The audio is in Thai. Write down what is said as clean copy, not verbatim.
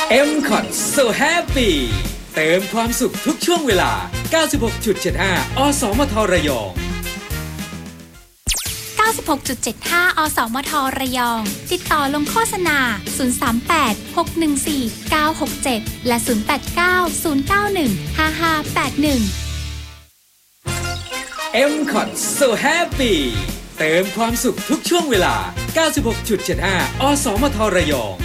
M Cot So Happy เติมความสุขทุกช่วงเวลา 96.75 อสมทระยอง 96.75 อสมทระยอง ติดต่อลงโฆษณา 038-614-967 และ 089-091-5581 M Cot So Happy เติมความสุขทุกช่วงเวลา 96.75 อสมทระยอง